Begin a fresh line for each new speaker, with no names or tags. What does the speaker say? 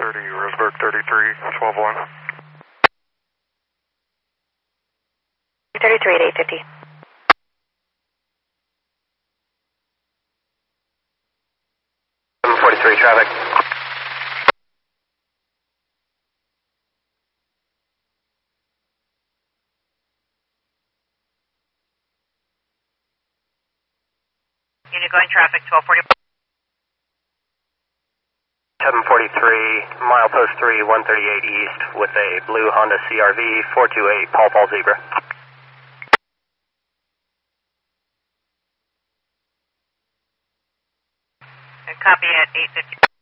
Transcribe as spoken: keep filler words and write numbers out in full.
thirty, Roseburg thirty-three, twelve one.
thirty-three at eight fifty.
seven forty-three traffic.
Unit going traffic, twelve forty.
seven forty-three, milepost three, one thirty-eight east with a blue Honda C R V, four two eight, Paul Paul Zebra.
Copy at eight fifty.